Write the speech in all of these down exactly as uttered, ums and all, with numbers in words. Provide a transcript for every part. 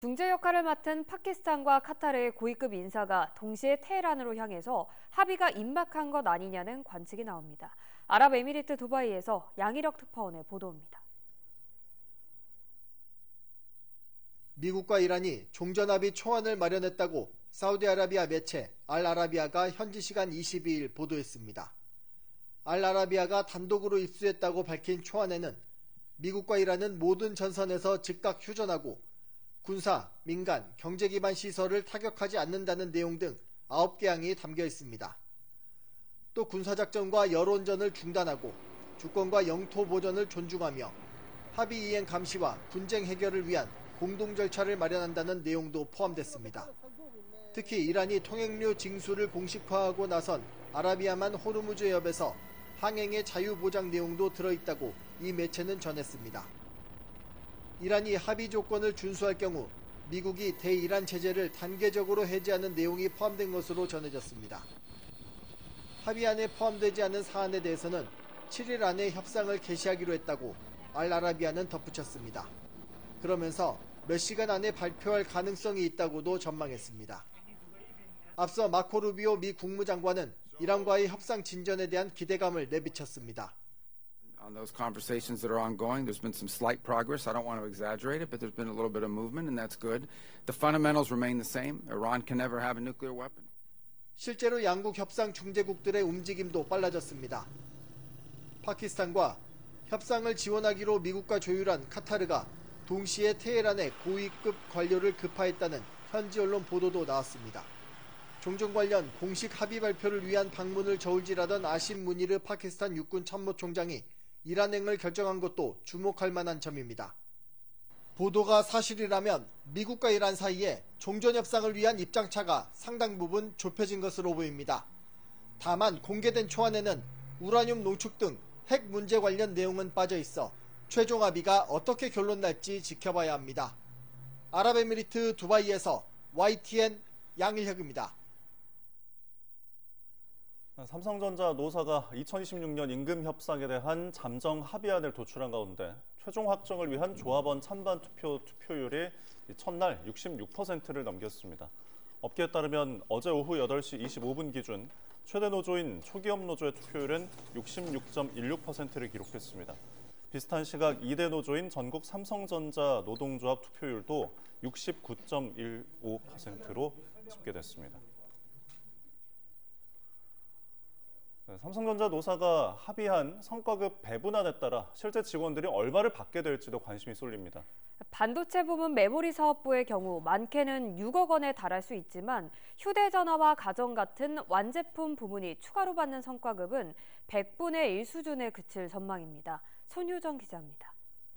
중재 역할을 맡은 파키스탄과 카타르의 고위급 인사가 동시에 테헤란으로 향해서 합의가 임박한 것 아니냐는 관측이 나옵니다. 아랍에미리트 두바이에서 양희력 특파원의 보도입니다. 미국과 이란이 종전합의 초안을 마련했다고 사우디아라비아 매체 알아라비아가 현지 시간 이십이일 보도했습니다. 알아라비아가 단독으로 입수했다고 밝힌 초안에는 미국과 이란은 모든 전선에서 즉각 휴전하고 군사, 민간, 경제 기반 시설을 타격하지 않는다는 내용 등 아홉 개 항이 담겨 있습니다. 또 군사작전과 여론전을 중단하고 주권과 영토 보전을 존중하며 합의 이행 감시와 분쟁 해결을 위한 공동 절차를 마련한다는 내용도 포함됐습니다. 특히 이란이 통행료 징수를 공식화하고 나선 아라비아만 호르무즈 해협에서 항행의 자유 보장 내용도 들어있다고 이 매체는 전했습니다. 이란이 합의 조건을 준수할 경우 미국이 대이란 제재를 단계적으로 해제하는 내용이 포함된 것으로 전해졌습니다. 합의안에 포함되지 않은 사안에 대해서는 칠일 안에 협상을 개시하기로 했다고 알아라비아는 덧붙였습니다. 그러면서 몇 시간 안에 발표할 가능성이 있다고도 전망했습니다. 앞서 마코 루비오 미 국무장관은 이란과의 협상 진전에 대한 기대감을 내비쳤습니다. On those conversations that are ongoing, there's been some slight progress. I don't want to exaggerate it, but there's been a little bit of movement, and that's good. The fundamentals remain the same. Iran can never have a nuclear weapon. 실제로 양국 협상 중재국들의 움직임도 빨라졌습니다. 파키스탄과 협상을 지원하기로 미국과 조율한 카타르가 동시에 테헤란에 고위급 관료를 급파했다는 현지 언론 보도도 나왔습니다. 종전 관련 공식 합의 발표를 위한 방문을 저울질하던 아심 무니르 파키스탄 육군 참모총장이 이란행을 결정한 것도 주목할 만한 점입니다. 보도가 사실이라면 미국과 이란 사이에 종전협상을 위한 입장차가 상당 부분 좁혀진 것으로 보입니다. 다만 공개된 초안에는 우라늄 농축 등 핵 문제 관련 내용은 빠져 있어 최종 합의가 어떻게 결론날지 지켜봐야 합니다. 아랍에미리트 두바이에서 와이티엔 양일혁입니다. 삼성전자 노사가 이천이십육년 임금 협상에 대한 잠정 합의안을 도출한 가운데 최종 확정을 위한 조합원 찬반 투표 투표율이 첫날 육십육 퍼센트를 넘겼습니다. 업계에 따르면 어제 오후 여덟 시 이십오 분 기준 최대 노조인 초기업 노조의 투표율은 육십육 점 일육 퍼센트를 기록했습니다. 비슷한 시각 이 대 노조인 전국 삼성전자 노동조합 투표율도 육십구 점 일오 퍼센트로 집계됐습니다. 삼성전자 노사가 합의한 성과급 배분안에 따라 실제 직원들이 얼마를 받게 될지도 관심이 쏠립니다. 반도체 부문 메모리 사업부의 경우 많게는 육억 원에 달할 수 있지만 휴대전화와 가전 같은 완제품 부문이 추가로 받는 성과급은 백분의 일 수준에 그칠 전망입니다. 손효정 기자입니다.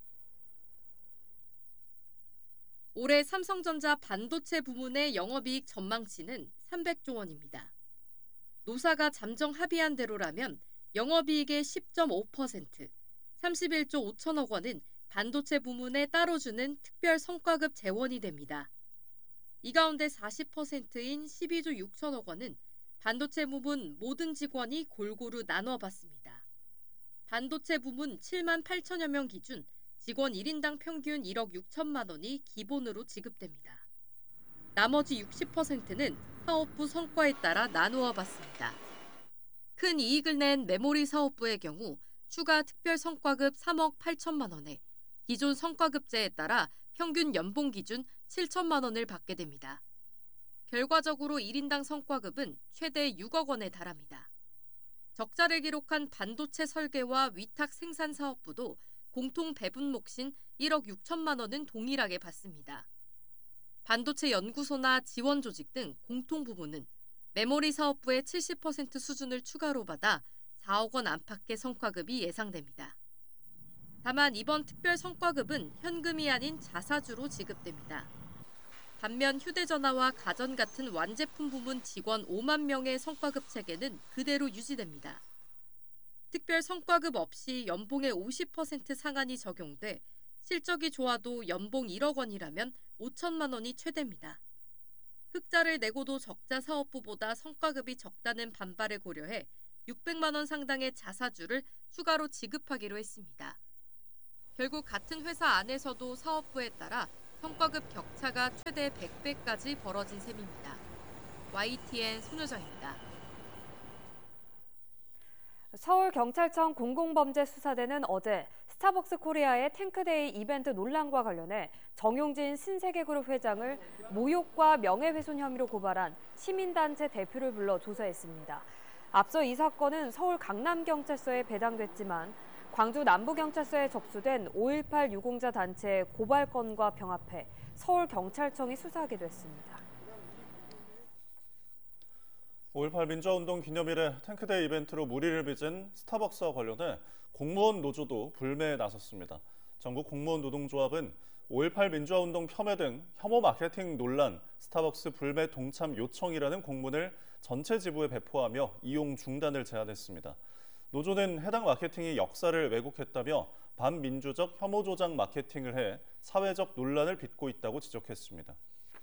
올해 삼성전자 반도체 부문의 영업이익 전망치는 삼백조 원입니다. 노사가 잠정 합의한 대로라면 영업이익의 십 점 오 퍼센트, 삼십일조 오천억 원은 반도체 부문에 따로 주는 특별 성과급 재원이 됩니다. 이 가운데 사십 퍼센트인 십이조 육천억 원은 반도체 부문 모든 직원이 골고루 나눠 받습니다. 반도체 부문 칠만 팔천여 명 기준 직원 일 인당 평균 일억 육천만 원이 기본으로 지급됩니다. 나머지 육십 퍼센트는 사업부 성과에 따라 나누어 받습니다. 큰 이익을 낸 메모리 사업부의 경우 추가 특별 성과급 삼억 팔천만 원에 기존 성과급제에 따라 평균 연봉 기준 칠천만 원을 받게 됩니다. 결과적으로 일 인당 성과급은 최대 육억 원에 달합니다. 적자를 기록한 반도체 설계와 위탁 생산 사업부도 공통 배분 몫인 일억 육천만 원은 동일하게 받습니다. 반도체 연구소나 지원 조직 등 공통 부문은 메모리 사업부의 칠십 퍼센트 수준을 추가로 받아 사억 원 안팎의 성과급이 예상됩니다. 다만 이번 특별 성과급은 현금이 아닌 자사주로 지급됩니다. 반면 휴대전화와 가전 같은 완제품 부문 직원 오만 명의 성과급 체계는 그대로 유지됩니다. 특별 성과급 없이 연봉의 오십 퍼센트 상한이 적용돼 실적이 좋아도 연봉 일억 원이라면 오천만 원이 최대입니다. 흑자를 내고도 적자 사업부보다 성과급이 적다는 반발을 고려해 육백만 원 상당의 자사주를 추가로 지급하기로 했습니다. 결국 같은 회사 안에서도 사업부에 따라 성과급 격차가 최대 백 배까지 벌어진 셈입니다. 와이티엔 손효정입니다. 서울경찰청 공공범죄수사대는 어제 스타벅스 코리아의 탱크데이 이벤트 논란과 관련해 정용진 신세계그룹 회장을 모욕과 명예훼손 혐의로 고발한 시민단체 대표를 불러 조사했습니다. 앞서 이 사건은 서울 강남경찰서에 배당됐지만 광주 남부경찰서에 접수된 오일팔 유공자 단체의 고발 건과 병합해 서울경찰청이 수사하게 됐습니다. 오일팔 민주화운동 기념일에 탱크데이 이벤트로 물의를 빚은 스타벅스와 관련해 공무원 노조도 불매에 나섰습니다. 전국 공무원 노동조합은 오일팔 민주화운동 폄훼 등 혐오 마케팅 논란, 스타벅스 불매 동참 요청이라는 공문을 전체 지부에 배포하며 이용 중단을 제안했습니다. 노조는 해당 마케팅이 역사를 왜곡했다며 반민주적 혐오 조장 마케팅을 해 사회적 논란을 빚고 있다고 지적했습니다.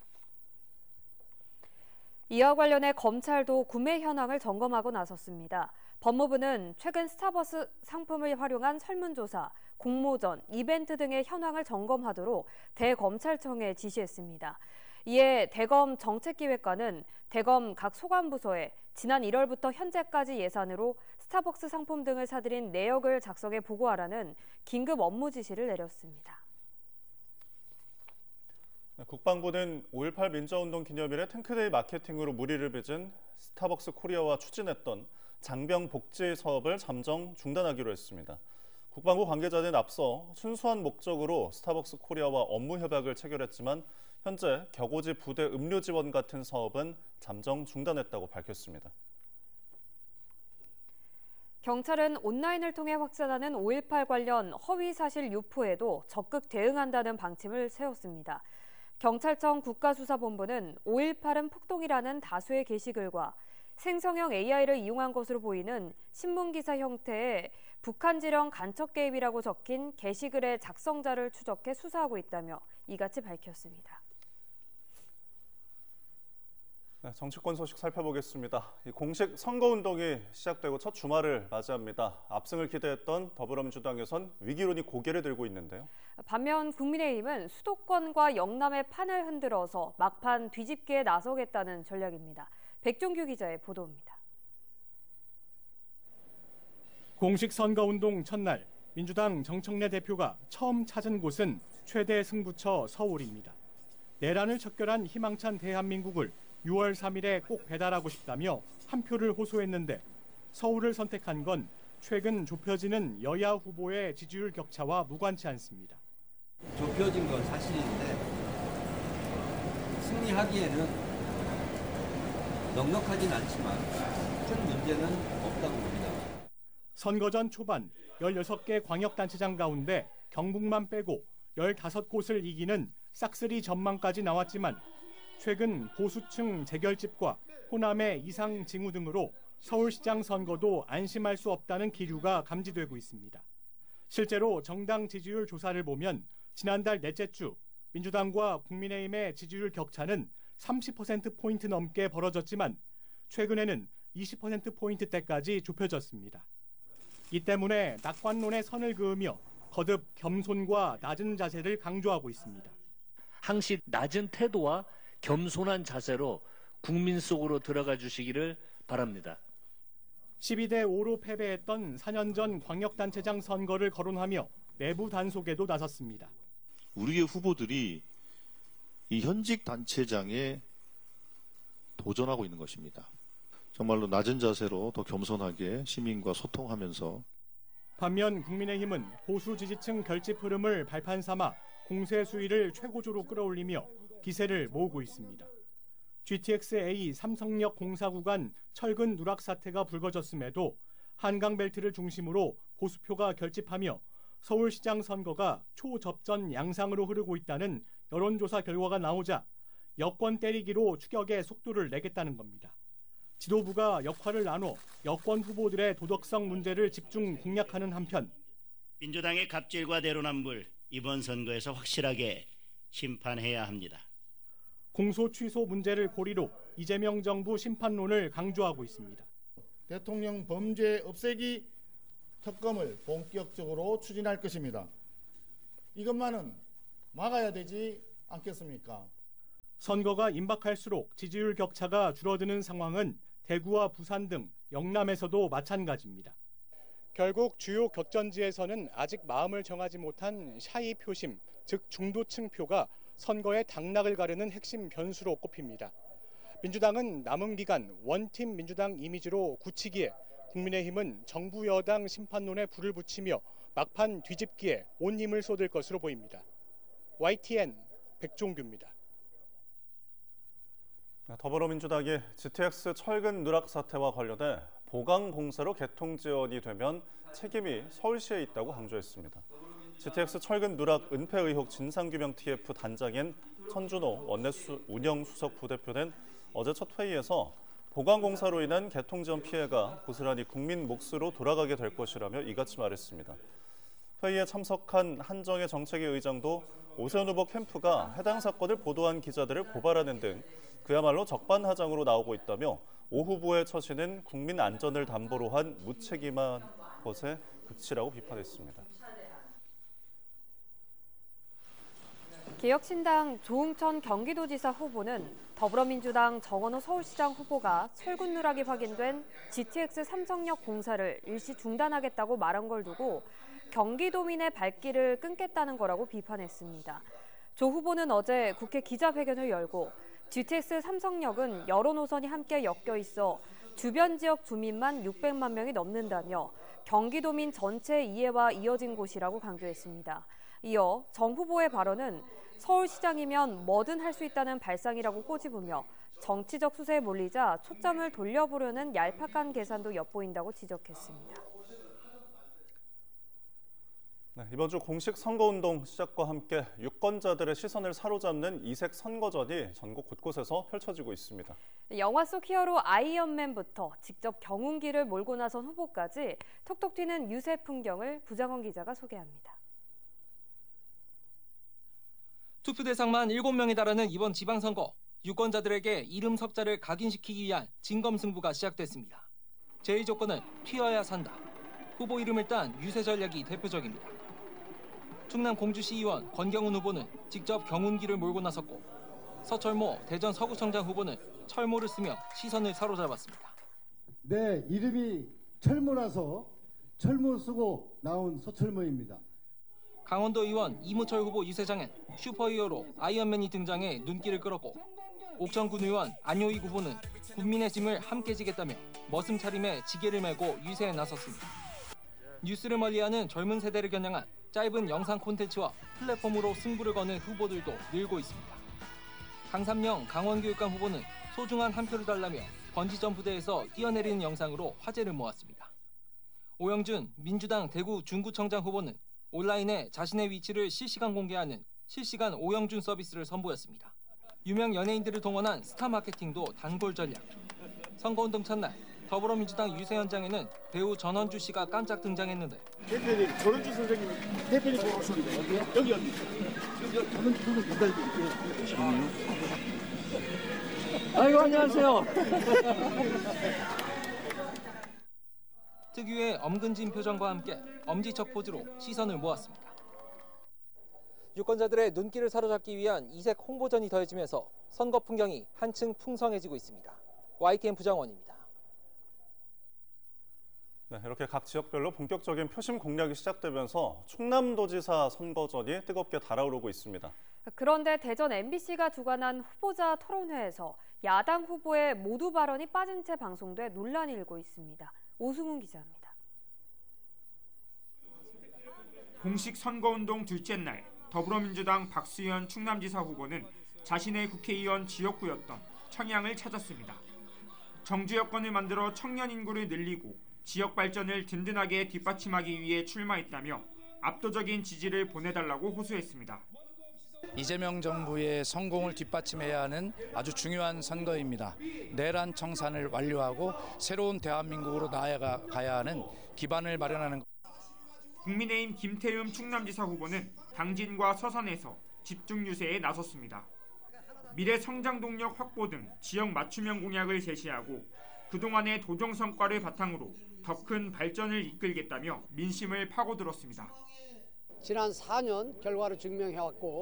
이와 관련해 검찰도 구매 현황을 점검하고 나섰습니다. 법무부는 최근 스타벅스 상품을 활용한 설문조사, 공모전, 이벤트 등의 현황을 점검하도록 대검찰청에 지시했습니다. 이에 대검 정책기획관은 대검 각 소관부서에 지난 일월부터 현재까지 예산으로 스타벅스 상품 등을 사들인 내역을 작성해 보고하라는 긴급 업무 지시를 내렸습니다. 국방부는 오일팔 민주화운동 기념일에 탱크데이 마케팅으로 물의를 빚은 스타벅스 코리아와 추진했던 장병 복지 사업을 잠정 중단하기로 했습니다. 국방부 관계자는 앞서 순수한 목적으로 스타벅스 코리아와 업무 협약을 체결했지만 현재 격오지 부대 음료 지원 같은 사업은 잠정 중단했다고 밝혔습니다. 경찰은 온라인을 통해 확산하는 오일팔 관련 허위사실 유포에도 적극 대응한다는 방침을 세웠습니다. 경찰청 국가수사본부는 오일팔은 폭동이라는 다수의 게시글과 생성형 에이아이를 이용한 것으로 보이는 신문기사 형태의 북한 지령 간첩 개입이라고 적힌 게시글의 작성자를 추적해 수사하고 있다며 이같이 밝혔습니다. 네, 정치권 소식 살펴보겠습니다. 공식 선거운동이 시작되고 첫 주말을 맞이합니다. 압승을 기대했던 더불어민주당에선 위기론이 고개를 들고 있는데요. 반면 국민의힘은 수도권과 영남의 판을 흔들어서 막판 뒤집기에 나서겠다는 전략입니다. 백종규 기자의 보도입니다. 공식 선거운동 첫날 민주당 정청래 대표가 처음 찾은 곳은 최대 승부처 서울입니다. 내란을 척결한 희망찬 대한민국을 유월 삼일에 꼭 배달하고 싶다며 한 표를 호소했는데 서울을 선택한 건 최근 좁혀지는 여야 후보의 지지율 격차와 무관치 않습니다. 좁혀진 건 사실인데 승리하기에는 넉넉하진 않지만 큰 문제는 없다고 봅니다. 선거 전 초반 열여섯 개 광역단체장 가운데 경북만 빼고 열다섯 곳을 이기는 싹쓸이 전망까지 나왔지만 최근 보수층 재결집과 호남의 이상 징후 등으로 서울시장 선거도 안심할 수 없다는 기류가 감지되고 있습니다. 실제로 정당 지지율 조사를 보면 지난달 넷째 주 민주당과 국민의힘의 지지율 격차는 삼십 퍼센트 포인트 넘게 벌어졌지만 최근에는 이십 퍼센트 포인트대까지 좁혀졌습니다. 이 때문에 낙관론에 선을 그으며 거듭 겸손과 낮은 자세를 강조하고 있습니다. 항시 낮은 태도와 겸손한 자세로 국민 속으로 들어가 주시기를 바랍니다. 십이 대 오로 패배했던 사 년 전 광역단체장 선거를 거론하며 내부 단속에도 나섰습니다. 우리의 후보들이 이 현직 단체장에 도전하고 있는 것입니다. 정말로 낮은 자세로 더 겸손하게 시민과 소통하면서. 반면 국민의힘은 보수 지지층 결집 흐름을 발판 삼아 공세 수위를 최고조로 끌어올리며 기세를 모으고 있습니다. 지티엑스에이 삼성역 공사 구간 철근 누락 사태가 불거졌음에도 한강벨트를 중심으로 보수표가 결집하며 서울시장 선거가 초접전 양상으로 흐르고 있다는 여론조사 결과가 나오자 여권 때리기로 추격에 속도를 내겠다는 겁니다. 지도부가 역할을 나눠 여권 후보들의 도덕성 문제를 집중 공략하는 한편 민주당의 갑질과 내로남불 이번 선거에서 확실하게 심판해야 합니다. 공소 취소 문제를 고리로 이재명 정부 심판론을 강조하고 있습니다. 대통령 범죄 없애기 특검을 본격적으로 추진할 것입니다. 이것만은 막아야 되지 않겠습니까? 선거가 임박할수록 지지율 격차가 줄어드는 상황은 대구와 부산 등 영남에서도 마찬가지입니다. 결국 주요 격전지에서는 아직 마음을 정하지 못한 샤이 표심, 즉 중도층 표가 선거의 당락을 가르는 핵심 변수로 꼽힙니다. 민주당은 남은 기간 원팀 민주당 이미지로 굳히기에 국민의힘은 정부 여당 심판론에 불을 붙이며 막판 뒤집기에 온 힘을 쏟을 것으로 보입니다. 와이티엔 백종규입니다. 더불어민주당이 지티엑스 철근 누락 사태와 관련해 보강 공사로 개통 지연이 되면 책임이 서울시에 있다고 강조했습니다. 지티엑스 철근 누락 은폐 의혹 진상규명 티에프 단장인 천준호 원내수 운영수석 부대표는 어제 첫 회의에서 보강 공사로 인한 개통 지연 피해가 고스란히 국민 몫으로 돌아가게 될 것이라며 이같이 말했습니다. 회의에 참석한 한정혜 정책위 의장도 오세훈 후보 캠프가 해당 사건을 보도한 기자들을 고발하는 등 그야말로 적반하장으로 나오고 있다며 오 후보의 처신은 국민 안전을 담보로 한 무책임한 것에 그치라고 비판했습니다. 개혁신당 조응천 경기도지사 후보는 더불어민주당 정원호 서울시장 후보가 철근 누락이 확인된 지티엑스 삼성역 공사를 일시 중단하겠다고 말한 걸 두고 경기도민의 발길을 끊겠다는 거라고 비판했습니다. 조 후보는 어제 국회 기자회견을 열고 지티엑스 삼성역은 여러 노선이 함께 엮여 있어 주변 지역 주민만 육백만 명이 넘는다며 경기도민 전체 이해와 이어진 곳이라고 강조했습니다. 이어 정 후보의 발언은 서울시장이면 뭐든 할 수 있다는 발상이라고 꼬집으며 정치적 수세에 몰리자 초점을 돌려보려는 얄팍한 계산도 엿보인다고 지적했습니다. 네, 이번 주 공식 선거운동 시작과 함께 유권자들의 시선을 사로잡는 이색 선거전이 전국 곳곳에서 펼쳐지고 있습니다. 영화 속 히어로 아이언맨부터 직접 경운기를 몰고 나선 후보까지 톡톡 튀는 유세 풍경을 부장원 기자가 소개합니다. 투표 대상만 일곱 명에 달하는 이번 지방선거, 유권자들에게 이름 석자를 각인시키기 위한 진검승부가 시작됐습니다. 제의 조건은 튀어야 산다. 후보 이름을 딴 유세 전략이 대표적입니다. 충남 공주시의원 권경훈 후보는 직접 경운기를 몰고 나섰고 서철모 대전 서구청장 후보는 철모를 쓰며 시선을 사로잡았습니다. 내 이름이 철모라서 철모 쓰고 나온 서철모입니다. 강원도 의원 이무철 후보 유세장엔 슈퍼히어로 아이언맨이 등장해 눈길을 끌었고 옥천군 의원 안효희 후보는 국민의 짐을 함께 지겠다며 머슴 차림에 지게를 메고 유세에 나섰습니다. 뉴스를 멀리하는 젊은 세대를 겨냥한 짧은 영상 콘텐츠와 플랫폼으로 승부를 거는 후보들도 늘고 있습니다. 강삼영 강원교육감 후보는 소중한 한 표를 달라며 번지점프대에서 뛰어내리는 영상으로 화제를 모았습니다. 오영준 민주당 대구 중구청장 후보는 온라인에 자신의 위치를 실시간 공개하는 실시간 오영준 서비스를 선보였습니다. 유명 연예인들을 동원한 스타 마케팅도 단골 전략. 선거운동 첫날 더불어민주당 유세 현장에는 배우 전원주 씨가 깜짝 등장했는데 대표님, 전원주 선생님, 대표님 보러 오셨는데 어디요? 여기 여기. 여기 전원주 선생님 기다리고 아이고 안녕하세요. 특유의 엄근진 표정과 함께 엄지척 포즈로 시선을 모았습니다. 유권자들의 눈길을 사로잡기 위한 이색 홍보전이 더해지면서 선거 풍경이 한층 풍성해지고 있습니다. 와이티엔 부장원입니다. 네, 이렇게 각 지역별로 본격적인 표심 공략이 시작되면서 충남도지사 선거전이 뜨겁게 달아오르고 있습니다. 그런데 대전 엠비씨가 주관한 후보자 토론회에서 야당 후보의 모두 발언이 빠진 채 방송돼 논란이 일고 있습니다. 오승훈 기자입니다. 공식 선거운동 둘째 날 더불어민주당 박수현 충남지사 후보는 자신의 국회의원 지역구였던 청양을 찾았습니다. 정주 여건을 만들어 청년 인구를 늘리고 지역 발전을 든든하게 뒷받침하기 위해 출마했다며 압도적인 지지를 보내달라고 호소했습니다. 이재명 정부의 성공을 뒷받침해야 하는 아주 중요한 선거입니다. 내란 청산을 완료하고 새로운 대한민국으로 나아가야 하는 기반을 마련하는 것. 국민의힘 김태흠 충남지사 후보는 당진과 서산에서 집중 유세에 나섰습니다. 미래 성장 동력 확보 등 지역 맞춤형 공약을 제시하고 그동안의 도정 성과를 바탕으로 더 큰 발전을 이끌겠다며 민심을 파고들었습니다. 지난 사 년 결과를 증명해왔고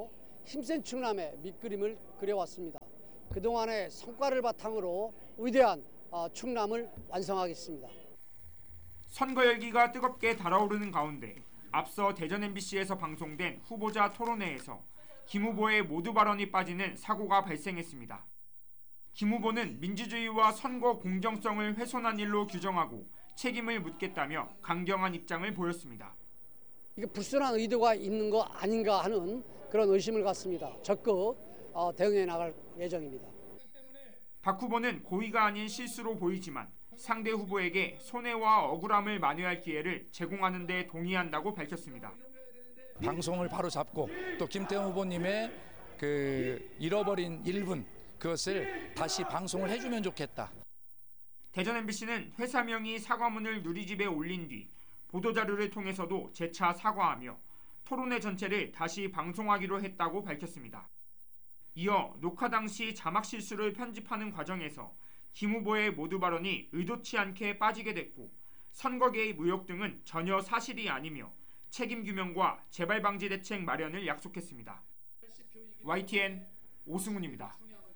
힘센 충남의 밑그림을 그려왔습니다. 그동안의 성과를 바탕으로 위대한 충남을 완성하겠습니다. 선거 열기가 뜨겁게 달아오르는 가운데 앞서 대전 엠비씨에서 방송된 후보자 토론회에서 김 후보의 모두 발언이 빠지는 사고가 발생했습니다. 김 후보는 민주주의와 선거 공정성을 훼손한 일로 규정하고 책임을 묻겠다며 강경한 입장을 보였습니다. 이게 불순한 의도가 있는 거 아닌가 하는 그런 의심을 갖습니다. 적극 대응해 나갈 예정입니다. 박 후보는 고의가 아닌 실수로 보이지만 상대 후보에게 손해와 억울함을 만회할 기회를 제공하는 데 동의한다고 밝혔습니다. 방송을 바로 잡고 또 김태형 후보님의 그 잃어버린 일 분 그것을 다시 방송을 해주면 좋겠다. 대전 엠비씨는 회사명이 사과문을 누리집에 올린 뒤 보도자료를 통해서도 재차 사과하며 토론회 전체를 다시 방송하기로 했다고 밝혔습니다. 이어 녹화 당시 자막 실수를 편집하는 과정에서 김 후보의 모두 발언이 의도치 않게 빠지게 됐고 선거 개입 의혹 등은 전혀 사실이 아니며 책임 규명과 재발 방지 대책 마련을 약속했습니다. 와이티엔 오승훈입니다.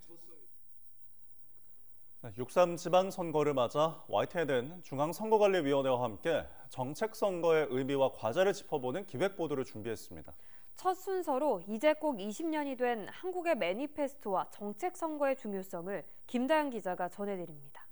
육삼 지방선거를 맞아 와이티엔은 중앙선거관리위원회와 함께 정책선거의 의미와 과제를 짚어보는 기획보도를 준비했습니다. 첫 순서로 이제 꼭 이십 년이 된 한국의 매니페스토와 정책선거의 중요성을 김다영 기자가 전해드립니다.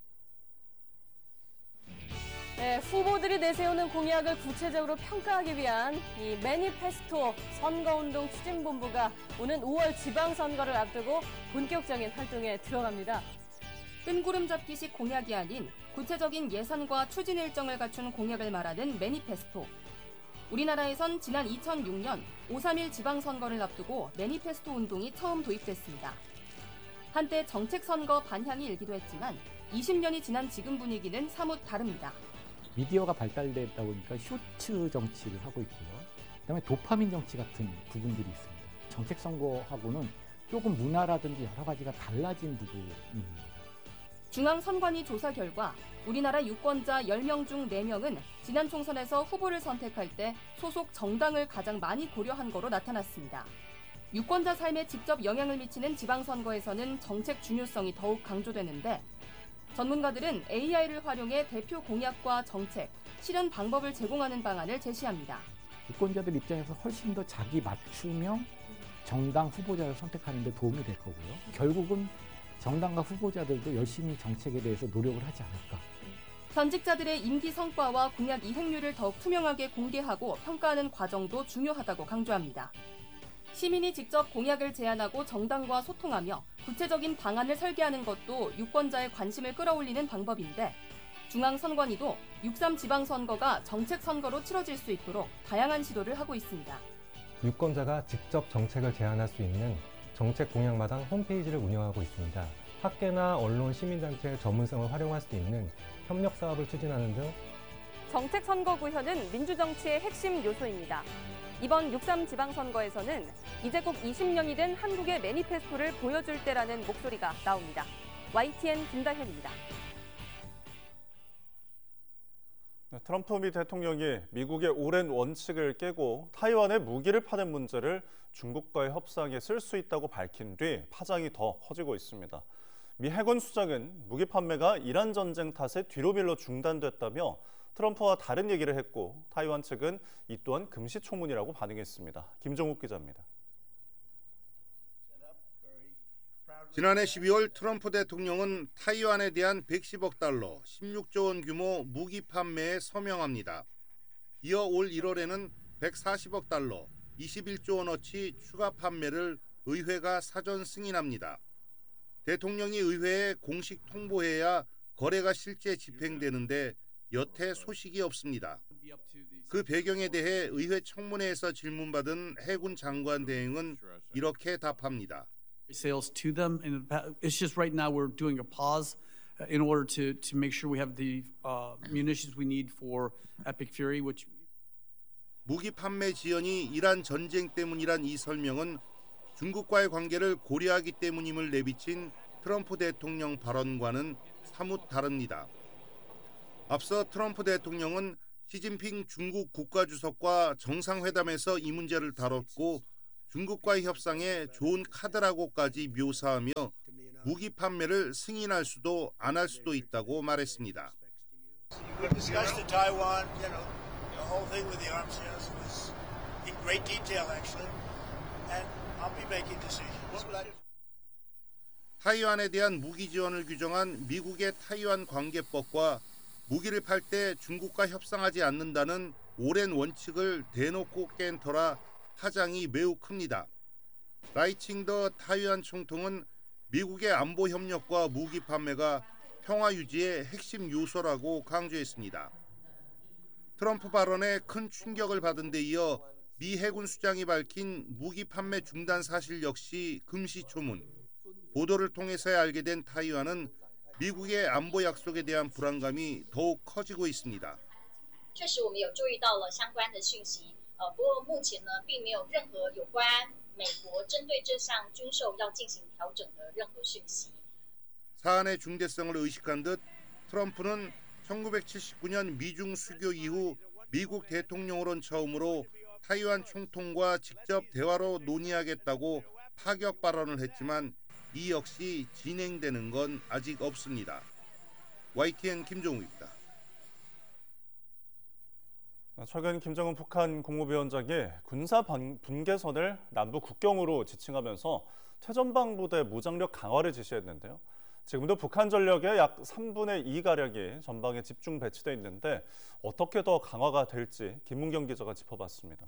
네, 후보들이 내세우는 공약을 구체적으로 평가하기 위한 이 매니페스토 선거운동 추진본부가 오는 오월 지방선거를 앞두고 본격적인 활동에 들어갑니다. 뜬구름 잡기식 공약이 아닌 구체적인 예산과 추진 일정을 갖춘 공약을 말하는 매니페스토. 우리나라에선 지난 이천육 년 오삼일 지방선거를 앞두고 매니페스토 운동이 처음 도입됐습니다. 한때 정책선거 반향이 일기도 했지만 이십 년이 지난 지금 분위기는 사뭇 다릅니다. 미디어가 발달되다 보니까 쇼츠 정치를 하고 있고요. 그다음에 도파민 정치 같은 부분들이 있습니다. 정책선거하고는 조금 문화라든지 여러 가지가 달라진 부분입니다. 중앙선관위 조사 결과 우리나라 유권자 열 명 중 네 명은 지난 총선에서 후보를 선택할 때 소속 정당을 가장 많이 고려한 거로 나타났습니다. 유권자 삶에 직접 영향을 미치는 지방선거에서는 정책 중요성이 더욱 강조되는데 전문가들은 에이아이를 활용해 대표 공약과 정책, 실현 방법을 제공하는 방안을 제시합니다. 유권자들 입장에서 훨씬 더 자기 맞춤형 정당 후보자를 선택하는 데 도움이 될 거고요. 결국은 정당과 후보자들도 열심히 정책에 대해서 노력을 하지 않을까. 현직자들의 임기 성과와 공약 이행률을 더욱 투명하게 공개하고 평가하는 과정도 중요하다고 강조합니다. 시민이 직접 공약을 제안하고 정당과 소통하며 구체적인 방안을 설계하는 것도 유권자의 관심을 끌어올리는 방법인데 중앙선관위도 육삼 지방선거가 정책선거로 치러질 수 있도록 다양한 시도를 하고 있습니다. 유권자가 직접 정책을 제안할 수 있는 정책 공약마당 홈페이지를 운영하고 있습니다. 학계나 언론, 시민단체의 전문성을 활용할 수 있는 협력 사업을 추진하는 등 정책선거구현은 민주정치의 핵심 요소입니다. 이번 육삼 지방선거에서는 이제 꼭 이십 년이 된 한국의 매니페스토를 보여줄 때라는 목소리가 나옵니다. 와이티엔 김다현입니다. 트럼프 미 대통령이 미국의 오랜 원칙을 깨고 타이완에 무기를 파는 문제를 중국과의 협상에 쓸 수 있다고 밝힌 뒤 파장이 더 커지고 있습니다. 미 해군 수장은 무기 판매가 이란 전쟁 탓에 뒤로 밀려 중단됐다며 트럼프와 다른 얘기를 했고 타이완 측은 이 또한 금시초문이라고 반응했습니다. 김정욱 기자입니다. 지난해 십이월 트럼프 대통령은 타이완에 대한 백십억 달러, 십육조 원 규모 무기 판매에 서명합니다. 이어 올 일월에는 백사십억 달러, 이십일조 원어치 추가 판매를 의회가 사전 승인합니다. 대통령이 의회에 공식 통보해야 거래가 실제 집행되는데 여태 소식이 없습니다. 그 배경에 대해 의회 청문회에서 질문받은 해군 장관 대행은 이렇게 답합니다. Sales to them, and it's just right now we're doing a pause in order to to make sure we have the uh, munitions we need for Epic Fury, which 무기 판매 지연이 이란 전쟁 때문이란 이 설명은 중국과의 관계를 고려하기 때문임을 내비친 트럼프 대통령 발언과는 사뭇 다릅니다. 앞서 트럼프 대통령은 시진핑 중국 국가주석과 정상회담에서 이 문제를 다뤘고 중국과의 협상에 좋은 카드라고까지 묘사하며 무기 판매를 승인할 수도 안 할 수도 있다고 말했습니다. We discussed the Taiwan, you know, the whole thing with the arms sales was in great detail actually, and I'll be making decisions. 타이완에 대한 무기 지원을 규정한 미국의 타이완 관계법과 무기를 팔 때 중국과 협상하지 않는다는 오랜 원칙을 대놓고 깬 터라 파장이 매우 큽니다. 라이칭더 타이완 총통은 미국의 안보 협력과 무기 판매가 평화 유지의 핵심 요소라고 강조했습니다. 트럼프 발언에 큰 충격을 받은 데 이어 미 해군 수장이 밝힌 무기 판매 중단 사실 역시 금시초문. 보도를 통해서야 알게 된 타이완은 미국의 안보 약속에 대한 불안감이 더욱 커지고 있습니다. 确实我们有注意到了相关的讯息，呃，不过目前呢，并没有任何有关美国针对这项军售要进行调整的任何讯息。 사안의 중대성을 의식한 듯 트럼프는 천구백칠십구 년 미중 수교 이후 미국 대통령으로는 처음으로 타이완 총통과 직접 대화로 논의하겠다고 파격 발언을 했지만 이 역시 진행되는 건 아직 없습니다. 와이티엔 김종우입니다. 최근 김정은 북한 국무위원장이 군사 분계선을 남부 국경으로 지칭하면서 최전방부대 무장력 강화를 지시했는데요. 지금도 북한 전력의 약 삼분의 이가량이 전방에 집중 배치돼 있는데 어떻게 더 강화가 될지 김문경 기자가 짚어봤습니다.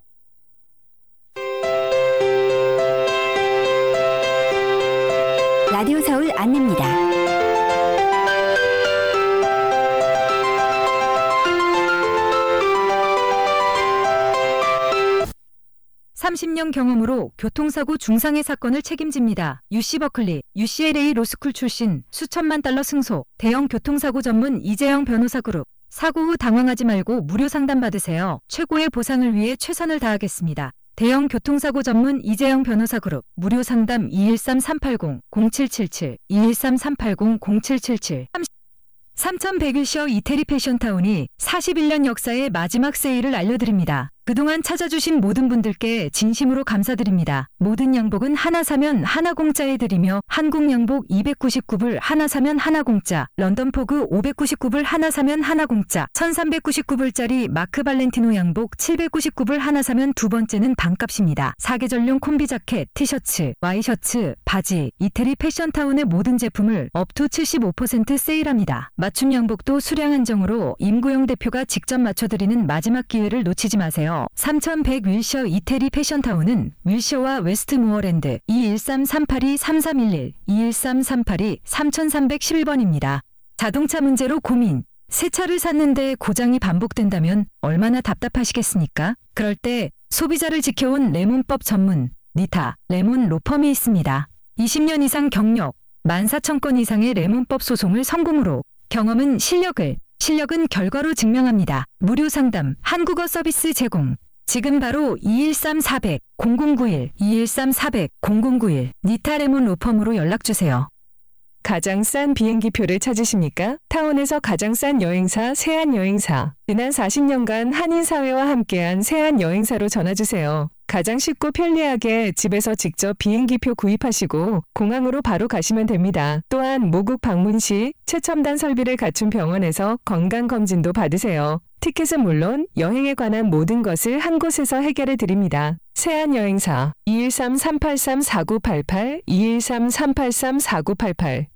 라디오 서울 안내입니다. 삼십 년 경험으로 교통사고 중상해 사건을 책임집니다. 유씨 버클리, 유씨엘에이 로스쿨 출신, 수천만 달러 승소, 대형 교통사고 전문 이재영 변호사 그룹. 사고 후 당황하지 말고 무료 상담 받으세요. 최고의 보상을 위해 최선을 다하겠습니다. 대형 교통사고 전문 이재영 변호사 그룹. 무료 상담 이일삼 삼팔공 공칠칠칠, 이일삼 삼팔공 공칠칠칠. 삼천백 일 쇼 이태리 패션타운이 사십일 년 역사의 마지막 세일을 알려드립니다. 그동안 찾아주신 모든 분들께 진심으로 감사드립니다. 모든 양복은 하나 사면 하나 공짜에 드리며 한국 양복 이백구십구 불 하나 사면 하나 공짜, 런던 포그 오백구십구 불 하나 사면 하나 공짜, 천삼백구십구 불짜리 마크 발렌티노 양복 칠백구십구 불 하나 사면 두 번째는 반값입니다. 사계절용 콤비 자켓, 티셔츠, 와이셔츠, 바지, 이태리 패션타운의 모든 제품을 업투 칠십오 퍼센트 세일합니다. 맞춤 양복도 수량 한정으로 임구영 대표가 직접 맞춰드리는 마지막 기회를 놓치지 마세요. 삼천백 윌셔 이태리 패션타운은 윌셔와 웨스트모어랜드 이일삼 삼팔이 삼삼일일, 이일삼 삼팔이 삼삼일일 번입니다. 자동차 문제로 고민, 새 차를 샀는데 고장이 반복된다면 얼마나 답답하시겠습니까? 그럴 때 소비자를 지켜온 레몬법 전문 니타 레몬 로펌이 있습니다. 이십 년 이상 경력, 만 사천 건 이상의 레몬법 소송을 성공으로, 경험은 실력을, 실력은 결과로 증명합니다. 무료 상담, 한국어 서비스 제공. 지금 바로 이일삼 사백 공공구일, 이일삼 사백 공공구일 니타 레몬 로펌으로 연락주세요. 가장 싼 비행기표를 찾으십니까? 타운에서 가장 싼 여행사 세안여행사. 지난 사십 년간 한인사회와 함께한 세안여행사로 전화주세요. 가장 쉽고 편리하게 집에서 직접 비행기표 구입하시고 공항으로 바로 가시면 됩니다. 또한 모국 방문 시 최첨단 설비를 갖춘 병원에서 건강검진도 받으세요. 티켓은 물론 여행에 관한 모든 것을 한 곳에서 해결해 드립니다. 세안여행사 이일삼 삼팔삼 사구팔팔, 이일삼 삼팔삼 사구팔팔.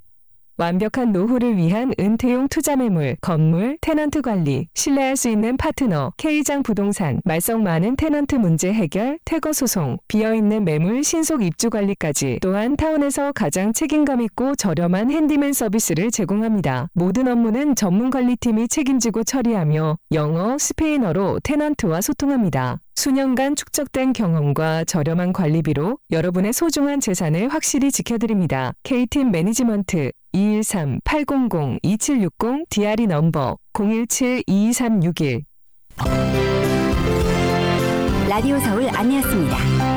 완벽한 노후를 위한 은퇴용 투자 매물, 건물, 테넌트 관리, 신뢰할 수 있는 파트너, K장 부동산, 말썽 많은 테넌트 문제 해결, 퇴거 소송, 비어있는 매물 신속 입주 관리까지. 또한 타운에서 가장 책임감 있고 저렴한 핸디맨 서비스를 제공합니다. 모든 업무는 전문 관리팀이 책임지고 처리하며 영어, 스페인어로 테넌트와 소통합니다. 수년간 축적된 경험과 저렴한 관리비로 여러분의 소중한 재산을 확실히 지켜드립니다. K팀 매니지먼트 이일삼 팔공공 이칠육공 디알이 넘버 공일칠 이이삼육일. 라디오 서울 안내였습니다.